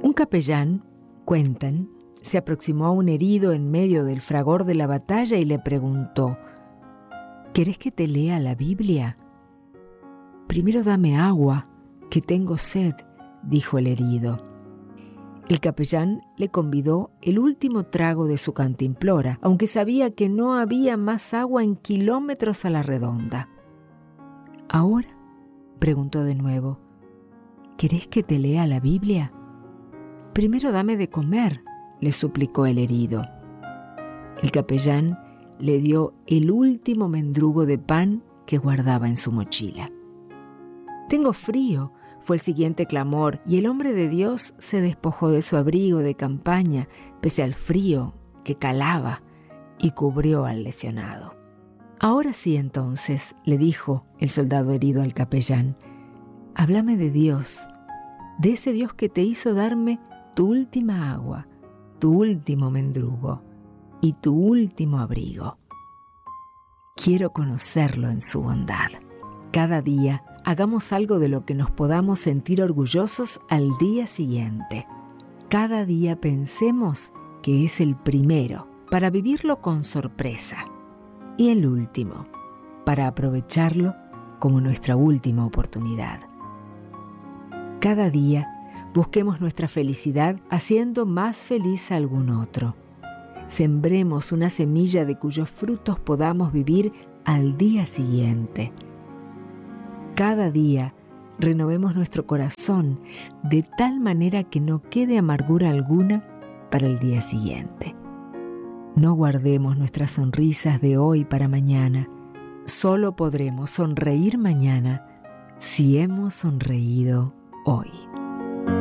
Un capellán, cuentan, se aproximó a un herido en medio del fragor de la batalla y le preguntó: ¿Querés que te lea la Biblia? Primero dame agua, que tengo sed, dijo el herido. El capellán le convidó el último trago de su cantimplora, aunque sabía que no había más agua en kilómetros a la redonda. ¿Ahora? Preguntó de nuevo. ¿Querés que te lea la Biblia? Primero dame de comer, le suplicó el herido. El capellán le dio el último mendrugo de pan que guardaba en su mochila. «Tengo frío», fue el siguiente clamor, y el hombre de Dios se despojó de su abrigo de campaña, pese al frío que calaba, y cubrió al lesionado. «Ahora sí, entonces», le dijo el soldado herido al capellán, «háblame de Dios, de ese Dios que te hizo darme tu última agua, tu último mendrugo y tu último abrigo. Quiero conocerlo en su bondad. Cada día hagamos algo de lo que nos podamos sentir orgullosos al día siguiente. Cada día pensemos que es el primero para vivirlo con sorpresa y el último para aprovecharlo como nuestra última oportunidad. Cada día busquemos nuestra felicidad haciendo más feliz a algún otro. Sembremos una semilla de cuyos frutos podamos vivir al día siguiente. Cada día renovemos nuestro corazón de tal manera que no quede amargura alguna para el día siguiente. No guardemos nuestras sonrisas de hoy para mañana. Solo podremos sonreír mañana si hemos sonreído hoy.